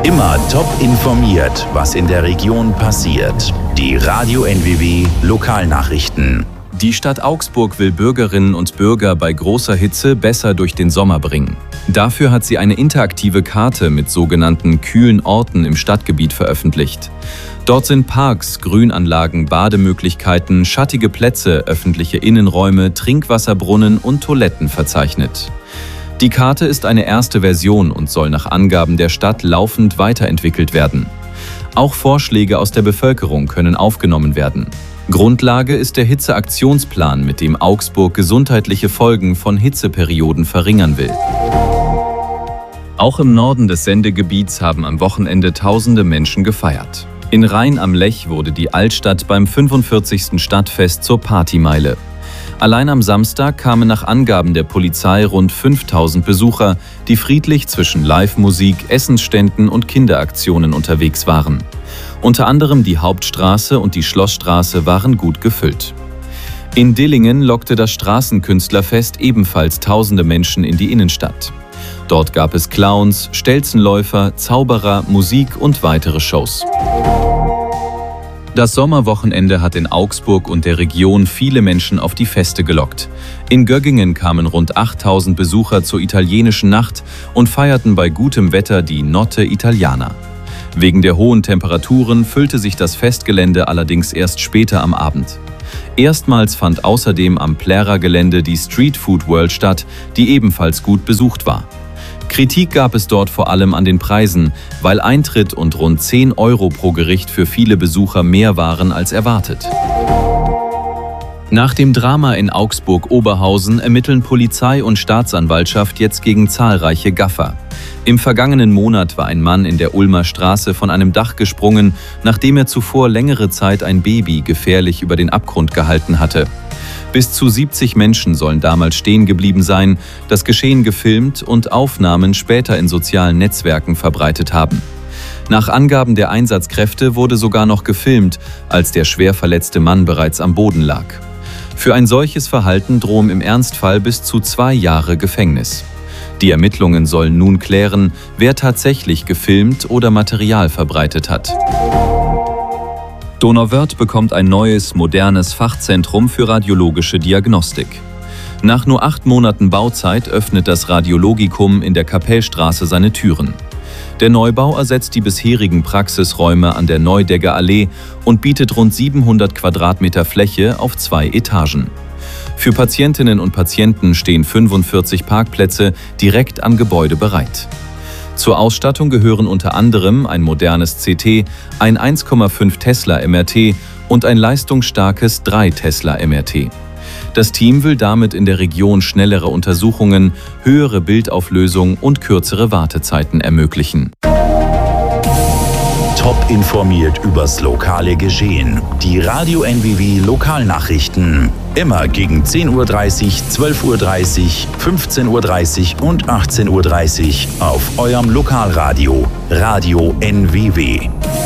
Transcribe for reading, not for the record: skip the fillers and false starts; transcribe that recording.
Immer top informiert, was in der Region passiert. Die Radio NWW Lokalnachrichten. Die Stadt Augsburg will Bürgerinnen und Bürger bei großer Hitze besser durch den Sommer bringen. Dafür hat sie eine interaktive Karte mit sogenannten kühlen Orten im Stadtgebiet veröffentlicht. Dort sind Parks, Grünanlagen, Bademöglichkeiten, schattige Plätze, öffentliche Innenräume, Trinkwasserbrunnen und Toiletten verzeichnet. Die Karte ist eine erste Version und soll nach Angaben der Stadt laufend weiterentwickelt werden. Auch Vorschläge aus der Bevölkerung können aufgenommen werden. Grundlage ist der Hitzeaktionsplan, mit dem Augsburg gesundheitliche Folgen von Hitzeperioden verringern will. Auch im Norden des Sendegebiets haben am Wochenende tausende Menschen gefeiert. In Rhein am Lech wurde die Altstadt beim 45. Stadtfest zur Partymeile. Allein am Samstag kamen nach Angaben der Polizei rund 5000 Besucher, die friedlich zwischen Live-Musik, Essensständen und Kinderaktionen unterwegs waren. Unter anderem die Hauptstraße und die Schlossstraße waren gut gefüllt. In Dillingen lockte das Straßenkünstlerfest ebenfalls tausende Menschen in die Innenstadt. Dort gab es Clowns, Stelzenläufer, Zauberer, Musik und weitere Shows. Das Sommerwochenende hat in Augsburg und der Region viele Menschen auf die Feste gelockt. In Göggingen kamen rund 8000 Besucher zur italienischen Nacht und feierten bei gutem Wetter die Notte Italiana. Wegen der hohen Temperaturen füllte sich das Festgelände allerdings erst später am Abend. Erstmals fand außerdem am Plära-Gelände die Street Food World statt, die ebenfalls gut besucht war. Kritik gab es dort vor allem an den Preisen, weil Eintritt und rund 10 € pro Gericht für viele Besucher mehr waren als erwartet. Nach dem Drama in Augsburg-Oberhausen ermitteln Polizei und Staatsanwaltschaft jetzt gegen zahlreiche Gaffer. Im vergangenen Monat war ein Mann in der Ulmer Straße von einem Dach gesprungen, nachdem er zuvor längere Zeit ein Baby gefährlich über den Abgrund gehalten hatte. Bis zu 70 Menschen sollen damals stehen geblieben sein, das Geschehen gefilmt und Aufnahmen später in sozialen Netzwerken verbreitet haben. Nach Angaben der Einsatzkräfte wurde sogar noch gefilmt, als der schwer verletzte Mann bereits am Boden lag. Für ein solches Verhalten drohen im Ernstfall bis zu 2 Jahre Gefängnis. Die Ermittlungen sollen nun klären, wer tatsächlich gefilmt oder Material verbreitet hat. Donauwörth bekommt ein neues, modernes Fachzentrum für radiologische Diagnostik. Nach nur 8 Monaten Bauzeit öffnet das Radiologikum in der Kapellstraße seine Türen. Der Neubau ersetzt die bisherigen Praxisräume an der Neudegger Allee und bietet rund 700 Quadratmeter Fläche auf 2 Etagen. Für Patientinnen und Patienten stehen 45 Parkplätze direkt am Gebäude bereit. Zur Ausstattung gehören unter anderem ein modernes CT, ein 1,5 Tesla MRT und ein leistungsstarkes 3 Tesla MRT. Das Team will damit in der Region schnellere Untersuchungen, höhere Bildauflösung und kürzere Wartezeiten ermöglichen. Top informiert übers lokale Geschehen. Die Radio NWW Lokalnachrichten. Immer gegen 10:30 Uhr, 12:30 Uhr, 15:30 Uhr und 18:30 Uhr auf eurem Lokalradio. Radio NWW.